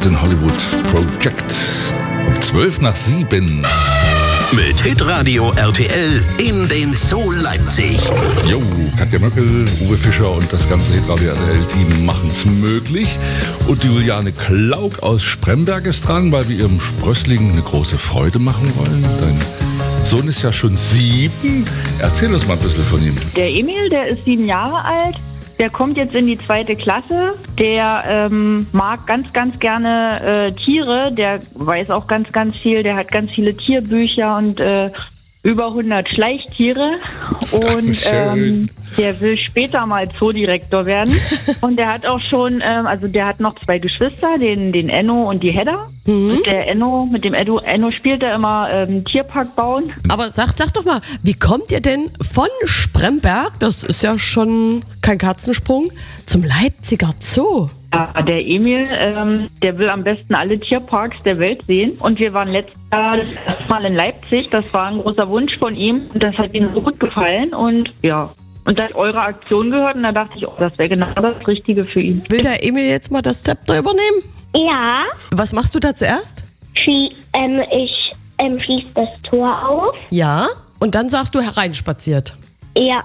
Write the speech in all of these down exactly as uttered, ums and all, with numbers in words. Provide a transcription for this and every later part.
den Hollywood Project. Um zwölf nach sieben. Mit Hitradio R T L in den Zoo Leipzig. Jo, Katja Möckel, Uwe Fischer und das ganze Hitradio R T L-Team machen es möglich. Und die Juliane Klauk aus Spremberg ist dran, weil wir ihrem Sprössling eine große Freude machen wollen. Dein Sohn ist ja schon sieben. Erzähl uns mal ein bisschen von ihm. Der Emil, der ist sieben Jahre alt. Der kommt jetzt in die zweite Klasse. Der ähm, mag ganz, ganz gerne äh, Tiere. Der weiß auch ganz, ganz viel. Der hat ganz viele Tierbücher und äh, über hundert Schleichtiere. Und ähm, der will später mal Zoodirektor werden. Und der hat auch schon, ähm, also der hat noch zwei Geschwister, den, den Enno und die Hedda. Mhm. Und der Enno, mit dem Enno, Enno spielt er immer ähm, Tierpark bauen. Aber sag, sag doch mal, wie kommt ihr denn von Spremberg, das ist ja schon kein Katzensprung, zum Leipziger Zoo? Ja, der Emil, ähm, der will am besten alle Tierparks der Welt sehen. Und wir waren letztes Jahr das erste Mal in Leipzig. Das war ein großer Wunsch von ihm. Und das hat ihm so gut gefallen. Und ja, und da hat eure Aktion gehört. Und da dachte ich, oh, das wäre genau das Richtige für ihn. Will der Emil jetzt mal das Zepter übernehmen? Ja. Was machst du da zuerst? Schie ähm, ich ähm, schließe das Tor auf. Ja. Und dann sagst du hereinspaziert. Ja.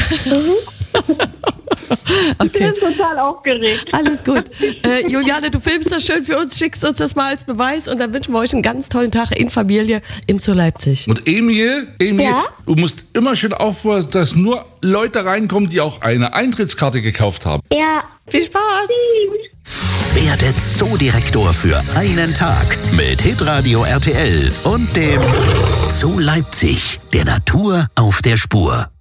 Okay. Ich bin total aufgeregt. Alles gut. Äh, Juliane, du filmst das schön für uns, schickst uns das mal als Beweis und dann wünschen wir euch einen ganz tollen Tag in Familie im Zoo Leipzig. Und Emil, Emil, Ja? du musst immer schön aufpassen, dass nur Leute reinkommen, die auch eine Eintrittskarte gekauft haben. Ja. Viel Spaß! Werde Zoodirektor für einen Tag mit Hitradio R T L und dem Zoo Leipzig, der Natur auf der Spur.